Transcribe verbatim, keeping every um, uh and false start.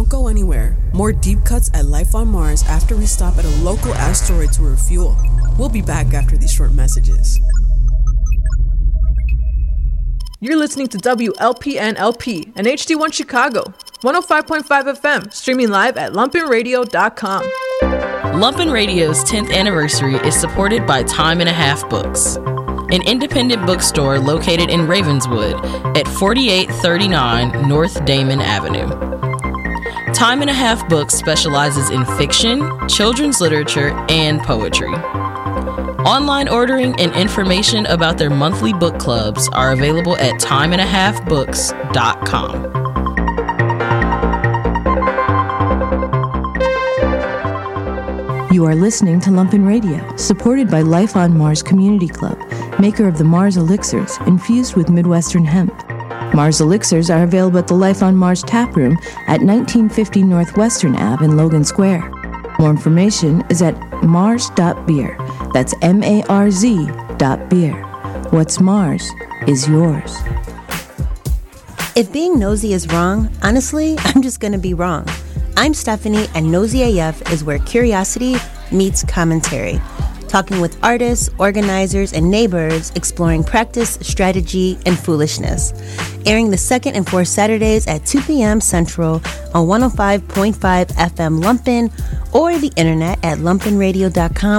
go anywhere. More deep cuts at Life on Mars after we stop at a local asteroid to refuel. We'll be back after these short messages. You're listening to W L P N L P and H D one Chicago, one oh five point five F M, streaming live at lumpen radio dot com. Lumpen Radio's tenth anniversary is supported by Time and a Half Books, an independent bookstore located in Ravenswood at forty-eight thirty-nine North Damon Avenue. Time and a Half Books specializes in fiction, children's literature, and poetry. Online ordering and information about their monthly book clubs are available at time and a half books dot com. You are listening to Lumpen Radio, supported by Life on Mars Community Club, maker of the Mars Elixirs, infused with Midwestern hemp. Mars Elixirs are available at the Life on Mars tap room at nineteen fifty Northwestern Avenue in Logan Square. More information is at mars dot beer. That's M A R Z dot beer. What's Mars is yours. If being nosy is wrong, honestly, I'm just going to be wrong. I'm Stephanie, and Nosy A F is where curiosity meets commentary. Talking with artists, organizers, and neighbors, exploring practice, strategy, and foolishness. Airing the second and fourth Saturdays at two p.m. Central on one oh five point five F M Lumpen, or the internet at lumpen radio dot com.